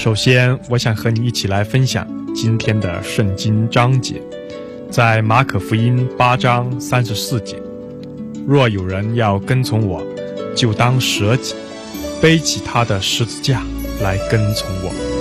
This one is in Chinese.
首先，我想和你一起来分享今天的圣经章节，在马可福音8章34节：若有人要跟从我，就当舍己，背起他的十字架来跟从我。